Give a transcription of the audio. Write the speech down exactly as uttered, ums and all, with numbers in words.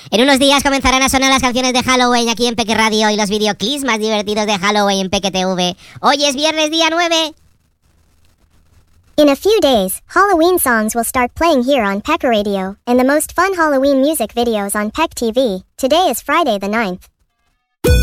En unos días comenzarán a sonar las canciones de Halloween aquí en Peque Radio y los videoclips más divertidos de Halloween en Peque T V. Hoy es viernes día nueve. In a few days, Halloween songs will start playing here on Peck Radio, and the most fun Halloween music videos on Peck T V. Today is Friday the ninth.